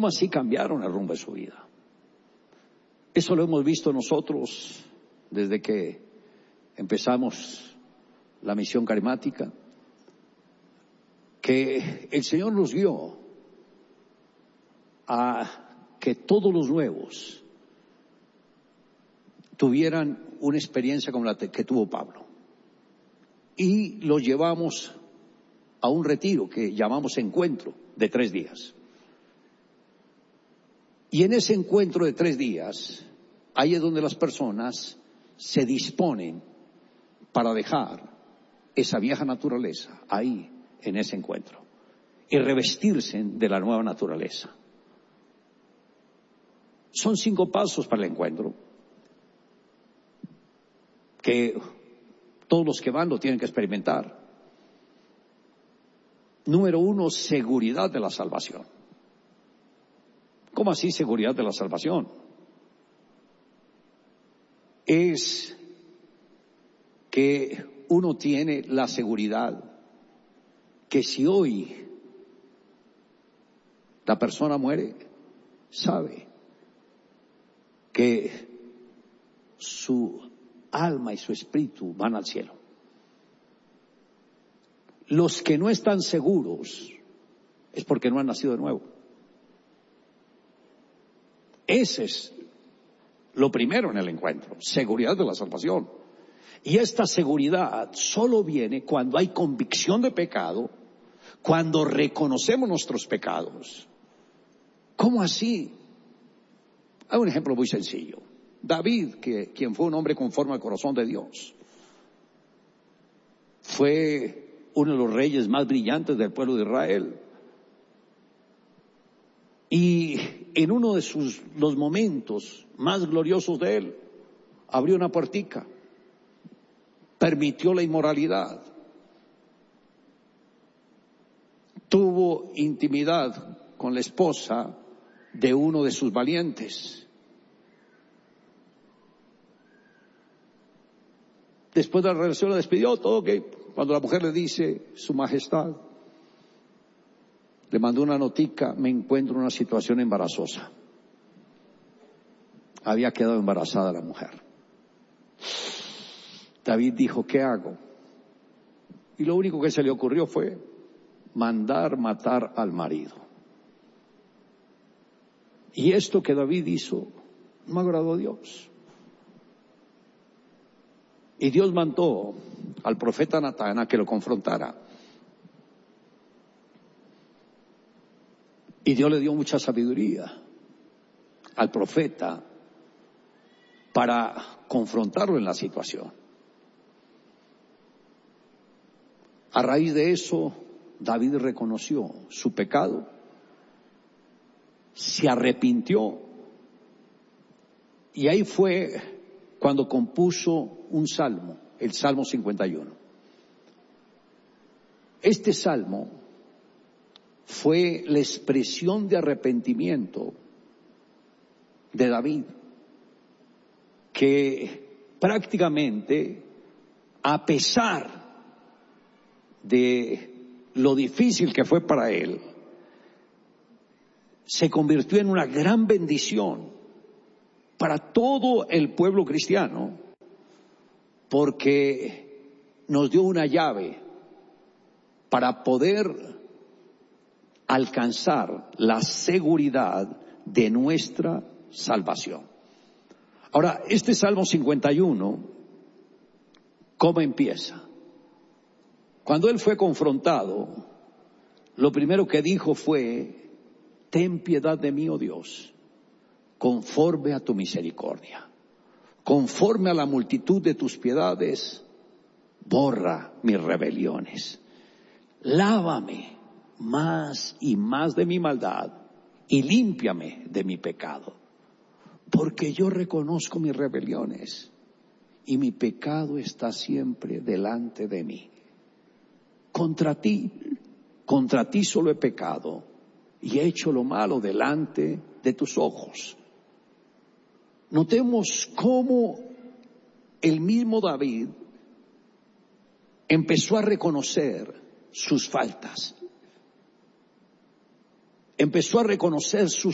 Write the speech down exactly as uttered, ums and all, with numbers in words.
¿Cómo así cambiaron el rumbo de su vida? Eso lo hemos visto nosotros desde que empezamos la misión carismática, que el Señor nos guió a que todos los nuevos tuvieran una experiencia como la que tuvo Pablo. Y los llevamos a un retiro que llamamos encuentro de tres días. Y en ese encuentro de tres días, ahí es donde las personas se disponen para dejar esa vieja naturaleza ahí en ese encuentro y revestirse de la nueva naturaleza. Son cinco pasos para el encuentro que todos los que van lo tienen que experimentar. Número uno, seguridad de la salvación. ¿Cómo así seguridad de la salvación? Es que uno tiene la seguridad que si hoy la persona muere, sabe que su alma y su espíritu van al cielo. Los que no están seguros es porque no han nacido de nuevo. Ese es lo primero en el encuentro, seguridad de la salvación. Y esta seguridad solo viene cuando hay convicción de pecado, cuando reconocemos nuestros pecados. ¿Cómo así? Hay un ejemplo muy sencillo. David, que, quien fue un hombre conforme al corazón de Dios, fue uno de los reyes más brillantes del pueblo de Israel. Y en uno de sus, los momentos más gloriosos de él, abrió una puertica, permitió la inmoralidad, tuvo intimidad con la esposa de uno de sus valientes. Después de la relación la despidió, todo que cuando la mujer le dice, su majestad, le mandó una notica, me encuentro en una situación embarazosa. Había quedado embarazada la mujer. David dijo, ¿qué hago? Y lo único que se le ocurrió fue mandar matar al marido. Y esto que David hizo no agradó a Dios. Y Dios mandó al profeta Natán a que lo confrontara. Y Dios le dio mucha sabiduría al profeta para confrontarlo en la situación. A raíz de eso, David reconoció su pecado, se arrepintió, y ahí fue cuando compuso un salmo, el Salmo cincuenta y uno. Este salmo fue la expresión de arrepentimiento de David, que prácticamente, a pesar de lo difícil que fue para él, se convirtió en una gran bendición para todo el pueblo cristiano, porque nos dio una llave para poder alcanzar la seguridad de nuestra salvación. Ahora, este Salmo cincuenta y uno, ¿cómo empieza? Cuando él fue confrontado, lo primero que dijo fue, ten piedad de mí, oh Dios, conforme a tu misericordia. Conforme a la multitud de tus piedades, borra mis rebeliones. Lávame más y más de mi maldad y límpiame de mi pecado. Porque yo reconozco mis rebeliones y mi pecado está siempre delante de mí. Contra ti, contra ti solo he pecado y he hecho lo malo delante de tus ojos. Notemos cómo el mismo David empezó a reconocer sus faltas. Empezó a reconocer sus